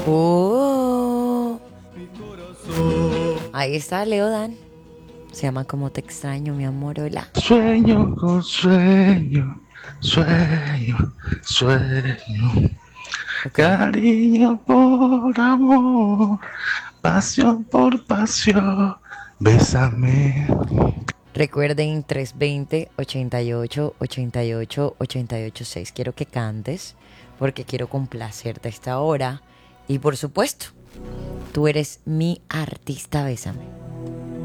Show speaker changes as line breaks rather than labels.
Oh, ahí está Leo Dan. Se llama Como te extraño, mi amor, hola.
Sueño con sueño, sueño, sueño.
Ok.
Cariño por amor, pasión por pasión. Bésame.
Recuerden 320-88-88-88-6. Quiero que cantes porque quiero complacerte a esta hora. Y por supuesto, tú eres mi artista, bésame.